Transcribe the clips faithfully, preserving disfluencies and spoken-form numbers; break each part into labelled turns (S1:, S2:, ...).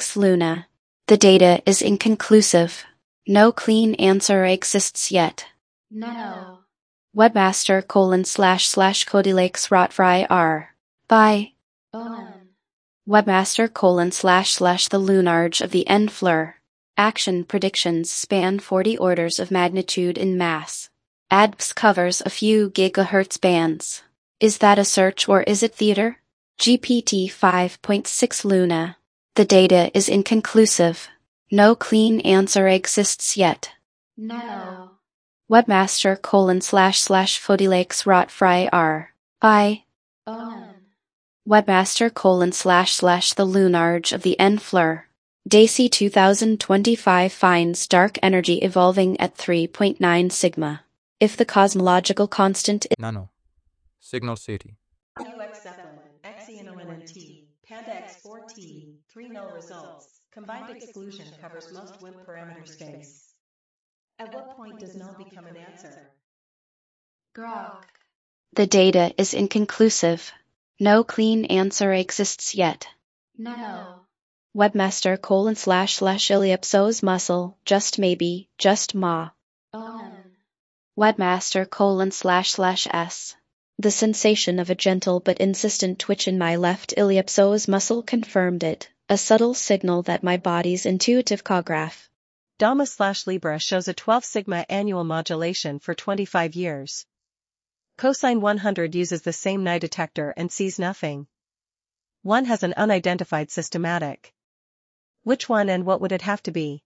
S1: six Luna. The data is inconclusive. No clean answer exists yet.
S2: No.
S1: Webmaster colon slash slash Codilakes Rotfry R. By
S2: Owen.
S1: Webmaster colon slash slash the Lunarge of the Enfleur. Action predictions span forty orders of magnitude in mass. A D P S covers a few gigahertz bands. Is that a search or is it theater? G P T five point six Luna. The data is inconclusive. No clean answer exists yet.
S2: No.
S1: Webmaster colon slash slash Codilakes Rotfry R. By
S2: Owen.
S1: Webmaster colon slash slash the Lunarge of the Enfleur. DAISY two thousand twenty-five finds dark energy evolving at three point nine sigma. If the cosmological constant is
S3: Nano. Signal City.
S2: U X Zeppelin, X E N O N N T, Panda X four T, three null results. Combined exclusion covers most W I M P parameter space. At what point does null become an answer? Grok.
S1: the data is inconclusive. No clean answer exists yet.
S2: No.
S1: Webmaster colon slash slash ellipsos muscle, just maybe, just ma.
S2: Owen.
S1: Webmaster colon slash slash s. The sensation of a gentle but insistent twitch in my left iliopsoas muscle confirmed it, a subtle signal that my body's intuitive choreograph.
S4: Dama slash Libra shows a twelve sigma annual modulation for twenty-five years. Cosine one hundred uses the same Nye detector and sees nothing. One has an unidentified systematic. Which one and what would it have to be?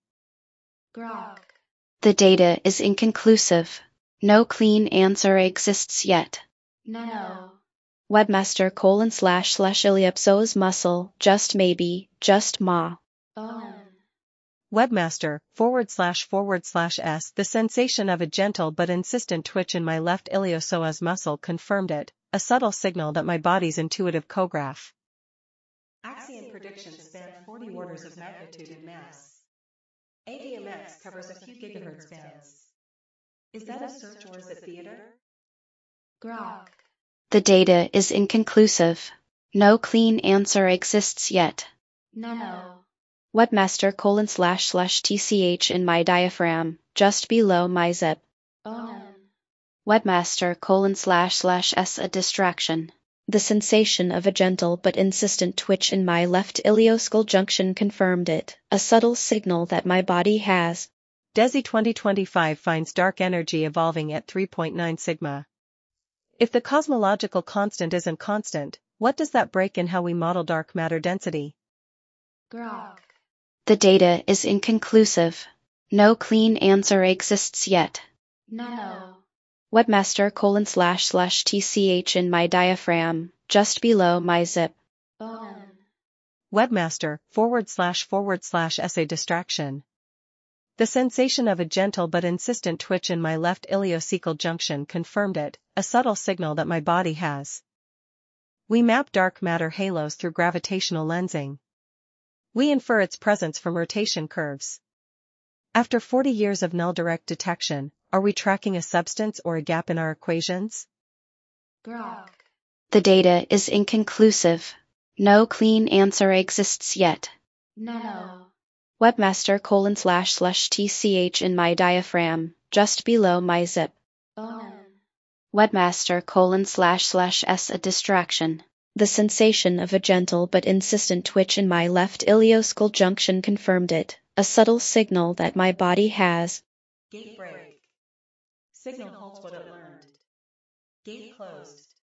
S2: Grok.
S1: The data is inconclusive. No clean answer exists yet.
S2: No.
S1: Webmaster colon slash slash iliopsoas muscle, just maybe, just ma.
S2: Owen.
S4: Webmaster, forward slash forward slash s. The sensation of a gentle but insistent twitch in my left iliopsoas muscle confirmed it, a subtle signal that my body's intuitive choreograph.
S2: Axion predictions span forty orders of magnitude in mass. A D M X covers a few gigahertz bands. Is that a search or is it theater? Grok.
S1: The data is inconclusive. No clean answer exists yet.
S2: No.
S1: Webmaster colon slash slash tch in my diaphragm, just below my zip.
S2: Owen.
S1: Webmaster colon slash slash s. A distraction. The sensation of a gentle but insistent twitch in my left ilioskull junction confirmed it, a subtle signal that my body has.
S4: DESI twenty twenty-five finds dark energy evolving at three point nine sigma. If the cosmological constant isn't constant, what does that break in how we model dark matter density?
S2: Grok.
S1: The data is inconclusive. No clean answer exists yet.
S2: No.
S1: Webmaster colon slash slash tch in my diaphragm, just below my zip.
S2: Owen.
S4: Webmaster, forward slash forward slash sa distraction. The sensation of a gentle but insistent twitch in my left iliocecal junction confirmed it, a subtle signal that my body has. We map dark matter halos through gravitational lensing. We infer its presence from rotation curves. After forty years of null direct detection, are we tracking a substance or a gap in our equations?
S2: Grok.
S1: The data is inconclusive. No clean answer exists yet.
S2: No.
S1: Webmaster colon slash slash tch in my diaphragm, just below my zip.
S2: Owen.
S1: Webmaster colon slash slash s. A distraction. The sensation of a gentle but insistent twitch in my left ilioskull junction confirmed it, a subtle signal that my body has.
S2: Gate break. Signal holds what it learned. Gate closed.